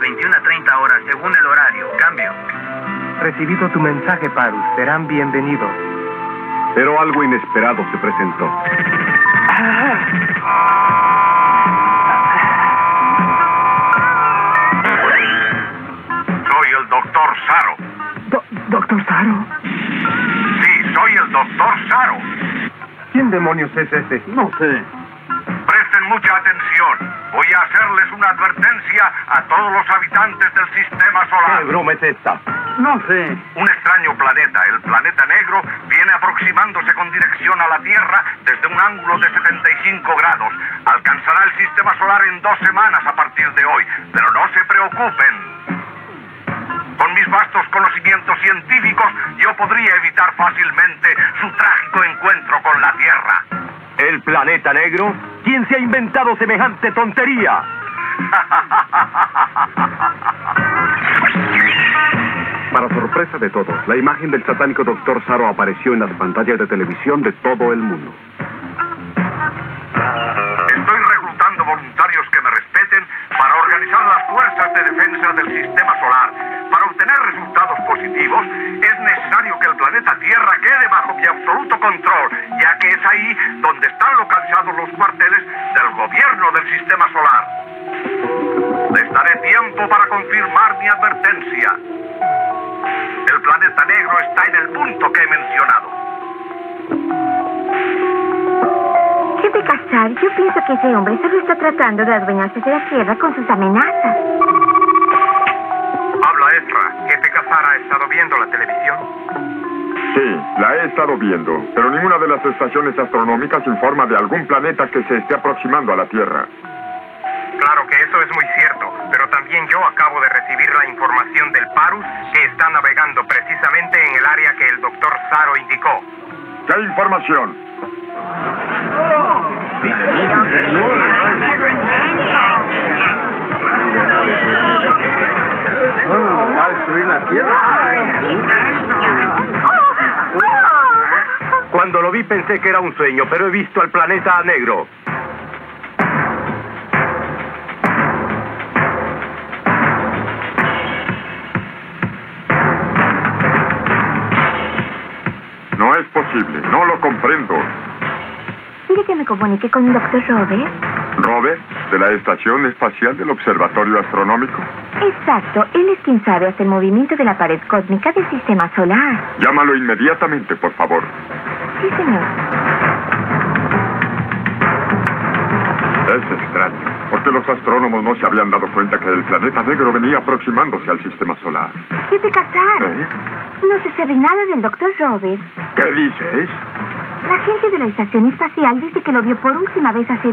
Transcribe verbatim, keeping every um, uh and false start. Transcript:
veintiuna a treinta horas, según el horario. Cambio. Recibido tu mensaje, Parus. Serán bienvenidos. Pero algo inesperado se presentó. Soy el doctor Saro. Do- ¿Doctor Saro? Sí, soy el doctor Saro. ¿Quién demonios es ese? No sé. Presten mucha atención. Voy a hacerles una advertencia a todos los habitantes del sistema solar. ¿Qué broma es esta? No sé. Un extraño planeta, el planeta negro, viene aproximándose con dirección a la Tierra desde un ángulo de setenta y cinco grados. Alcanzará el sistema solar en dos semanas a partir de hoy, pero no se preocupen. Con mis vastos conocimientos científicos, yo podría evitar fácilmente su trágico encuentro con la Tierra. ¿El planeta negro? ¿Quién se ha inventado semejante tontería? Para sorpresa de todos, la imagen del satánico doctor Saro apareció en las pantallas de televisión de todo el mundo. Estoy reclutando voluntarios que me respeten para organizar las fuerzas de defensa del sistema solar. Para obtener resultados positivos, es necesario que el planeta Tierra quede bajo mi absoluto control, ya que es ahí donde están localizados los cuarteles del gobierno del sistema solar. Les daré tiempo para confirmar mi advertencia. El planeta negro está en el punto que he mencionado. Jefe Casar, yo pienso que ese hombre solo está tratando de adueñarse de la Tierra con sus amenazas. Habla Ezra. Jefe Casar, ¿ha estado viendo la televisión? Sí, la he estado viendo, pero ninguna de las estaciones astronómicas informa de algún planeta que se esté aproximando a la Tierra. Claro que eso es muy cierto, pero también yo acabo de recibir la información del Parus que está navegando precisamente en el área que el doctor Saro indicó. ¿Qué información? ¿Va a destruir la Tierra? Cuando lo vi pensé que era un sueño, pero he visto al planeta negro. No es posible, no lo comprendo. ¿Quiere que me comunique con el doctor Robert? ¿Robert, de la Estación Espacial del Observatorio Astronómico? Exacto, él es quien sabe hacer el movimiento de la pared cósmica del sistema solar. Llámalo inmediatamente, por favor. Sí, señor. Es extraño, porque los astrónomos no se habían dado cuenta que el planeta negro venía aproximándose al sistema solar. Jefe Casar, ¿Eh? no se sabe nada del doctor Robert. ¿Qué dices? La gente de la estación espacial dice que lo vio por última vez hace